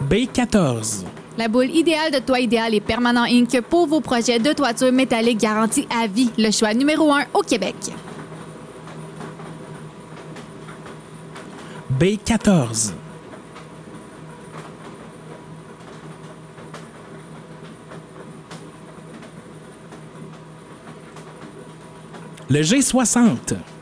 B14. La boule idéale de Toit Idéal et Permanent Inc. pour vos projets de toiture métallique garantis à vie. Le choix numéro 1 au Québec. B14. Le G60.